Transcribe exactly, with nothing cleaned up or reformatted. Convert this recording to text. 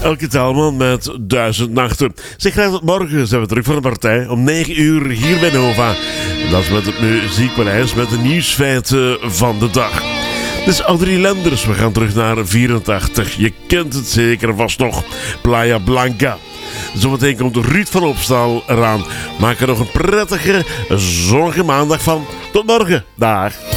Elke Taalman met Duizend Nachten. Zeg, graag tot morgen zijn we terug voor de partij om negen uur hier bij Nova. Dat is met het Muziekpaleis met de nieuwsfeiten van de dag. Dus Audrey Lenders, we gaan terug naar vierentachtig. Je kent het zeker vast nog. Playa Blanca. Zometeen komt Ruud van Opstal eraan. Maak er nog een prettige zonnige maandag van. Tot morgen. Dag.